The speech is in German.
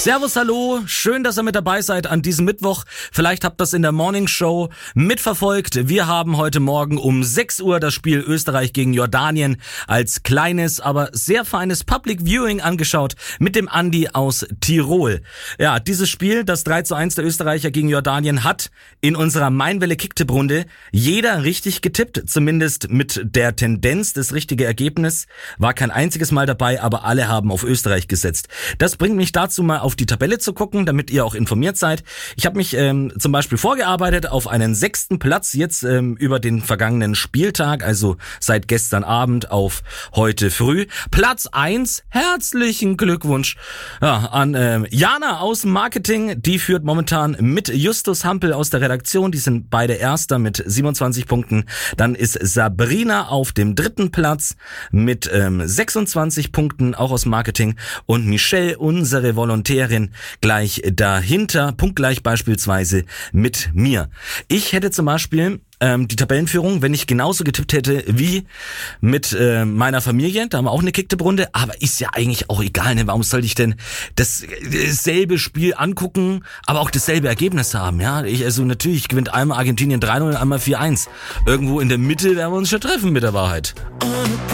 Servus, hallo, schön, dass ihr mit dabei seid an diesem Mittwoch. Vielleicht habt ihr das in der Morning Show mitverfolgt. Wir haben heute Morgen um 6 Uhr das Spiel Österreich gegen Jordanien als kleines, aber sehr feines Public Viewing angeschaut mit dem Andi aus Tirol. Ja, dieses Spiel, das 3:1 der Österreicher gegen Jordanien, hat in unserer Meinwelle-Kicktipp-Runde jeder richtig getippt, zumindest mit der Tendenz. Das richtige Ergebnis war kein einziges Mal dabei, aber alle haben auf Österreich gesetzt. Das bringt mich dazu, mal auf die Tabelle zu gucken, damit ihr auch informiert seid. Ich habe mich zum Beispiel vorgearbeitet auf einen 6. Platz jetzt über den vergangenen Spieltag, also seit gestern Abend auf heute früh. Platz 1, herzlichen Glückwunsch an Jana aus dem Marketing. Die führt momentan mit Justus Hampel aus der Redaktion. Die sind beide Erster mit 27 Punkten. Dann ist Sabrina auf dem 3. Platz mit 26 Punkten, auch aus Marketing. Und Michelle, unsere Volontärin, gleich dahinter, punktgleich beispielsweise mit mir. Ich hätte zum Beispiel die Tabellenführung, wenn ich genauso getippt hätte wie mit meiner Familie, da haben wir auch eine Kicktipp-Runde, aber ist ja eigentlich auch egal, ne? Warum sollte ich denn dasselbe Spiel angucken, aber auch dasselbe Ergebnis haben, ja? Natürlich gewinnt einmal Argentinien 3-0, einmal 4-1. Irgendwo in der Mitte werden wir uns schon treffen mit der Wahrheit.